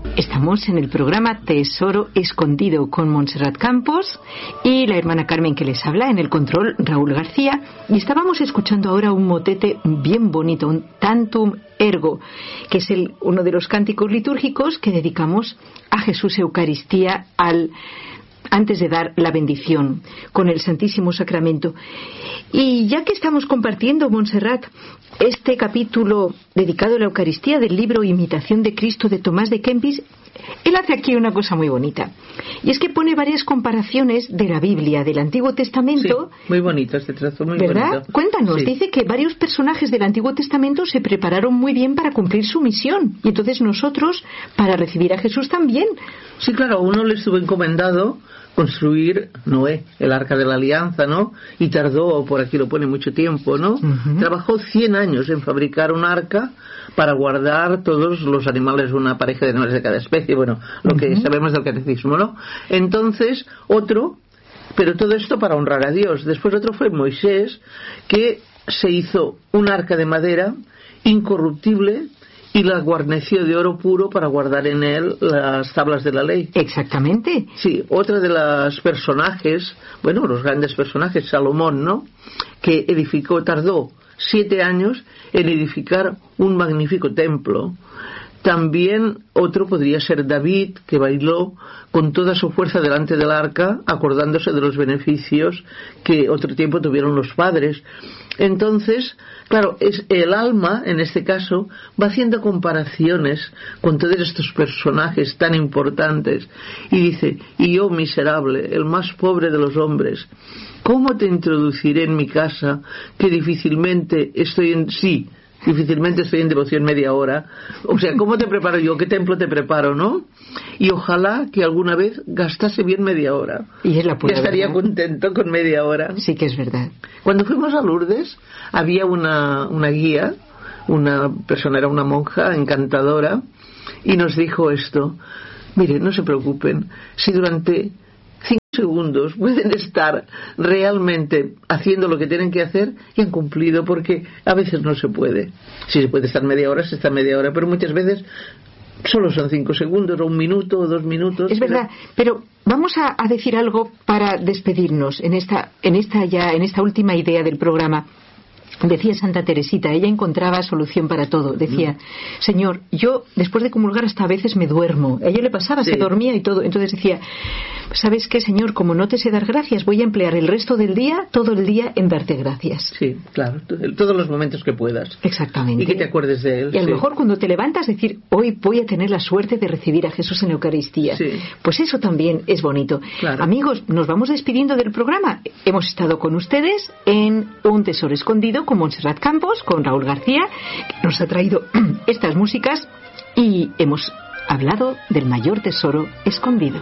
Estamos en el programa Tesoro Escondido con Montserrat Campos y la hermana Carmen que les habla, en el control Raúl García, y estábamos escuchando ahora un motete bien bonito, un Tantum Ergo, que es uno de los cánticos litúrgicos que dedicamos a Jesús Eucaristía antes de dar la bendición con el Santísimo Sacramento. Y ya que estamos compartiendo, Montserrat, este capítulo dedicado a la Eucaristía del libro Imitación de Cristo de Tomás de Kempis, él hace aquí una cosa muy bonita, y es que pone varias comparaciones de la Biblia, del Antiguo Testamento. Sí, muy bonito este trazo, muy ¿verdad? bonito. Cuéntanos, sí. Dice que varios personajes del Antiguo Testamento se prepararon muy bien para cumplir su misión, y entonces nosotros, para recibir a Jesús también. Sí, claro, a uno le estuvo encomendado construir Noé, el Arca de la Alianza, ¿no? Y tardó, por aquí lo pone, mucho tiempo, ¿no? Uh-huh. Trabajó 100 años en fabricar un arca para guardar todos los animales, una pareja de animales de cada especie, bueno, lo que sabemos del catecismo, ¿no? Entonces, pero todo esto para honrar a Dios. Después otro fue Moisés, que se hizo un arca de madera incorruptible y la guarneció de oro puro para guardar en él las tablas de la ley. Exactamente. Sí, otra de los personajes, bueno, los grandes personajes, Salomón, ¿no? Que tardó 7 años en edificar un magnífico templo. También otro podría ser David, que bailó con toda su fuerza delante del arca, acordándose de los beneficios que otro tiempo tuvieron los padres. Entonces, claro, es el alma, en este caso, va haciendo comparaciones con todos estos personajes tan importantes y dice: y yo, miserable, el más pobre de los hombres, ¿cómo te introduciré en mi casa, que difícilmente estoy en devoción media hora? O sea, ¿cómo te preparo yo? ¿Qué templo te preparo, no? Y ojalá que alguna vez gastase bien media hora. Y es la pura ya estaría verdad. Contento con media hora. Sí que es verdad. Cuando fuimos a Lourdes, había una guía, una persona, era una monja encantadora, y nos dijo esto: mire, no se preocupen, si durante 5 segundos pueden estar realmente haciendo lo que tienen que hacer, y han cumplido, porque a veces no se puede. Si se puede estar media hora, se está media hora, pero muchas veces solo son 5 segundos, o 1 minuto, o 2 minutos. Es verdad, pero vamos a decir algo para despedirnos en esta última idea del programa. Decía Santa Teresita, ella encontraba solución para todo. Decía: Señor, yo después de comulgar hasta a veces me duermo. A ella le pasaba, se dormía y todo. Entonces decía: ¿sabes qué, Señor? Como no te sé dar gracias, voy a emplear el resto del día, todo el día, en darte gracias. Sí, claro, todos los momentos que puedas. Exactamente. Y que te acuerdes de él. Y a lo mejor cuando te levantas decir: hoy voy a tener la suerte de recibir a Jesús en la Eucaristía. Sí. Pues eso también es bonito. Claro. Amigos, nos vamos despidiendo del programa. Hemos estado con ustedes en Un Tesoro Escondido con Montserrat Campos, con Raúl García, que nos ha traído estas músicas, y hemos hablado del mayor tesoro escondido.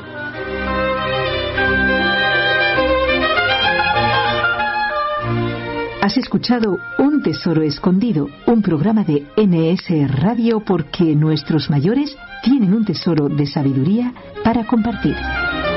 Has escuchado Un Tesoro Escondido, un programa de NS Radio, porque nuestros mayores tienen un tesoro de sabiduría para compartir.